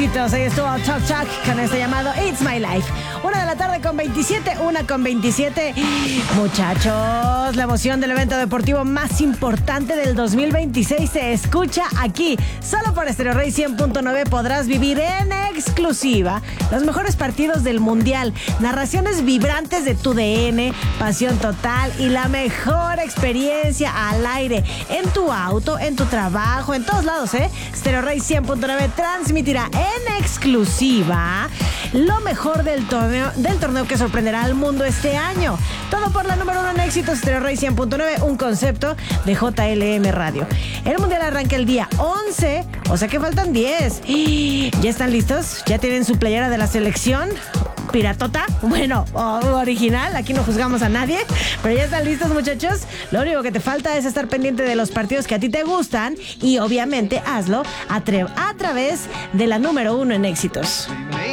éxitos. Ahí estuvo Talk Talk con este llamado It's My Life. 1:27, 1:27. Muchachos, la emoción del evento deportivo más importante del 2026 se escucha aquí. Solo por Stereo Rey 100.9 podrás vivir en exclusiva los mejores partidos del Mundial, narraciones vibrantes de tu DN, pasión total y la mejor experiencia al aire, en tu auto, en tu trabajo, en todos lados, Stereo Rey 100.9 transmitirá en exclusiva lo mejor del torneo que sorprenderá al mundo este año. Todo por la número 1 en éxitos, Stereo Rey 100.9, un concepto de JLM Radio. El Mundial arranca el día 11, o sea que faltan 10. ¿Ya están listos? ¿Ya tienen su playera de la selección? ¿Piratota? Bueno, original, aquí no juzgamos a nadie, pero ya están listos, muchachos. Lo único que te falta es estar pendiente de los partidos que a ti te gustan y obviamente hazlo a través de la número 1 en éxitos.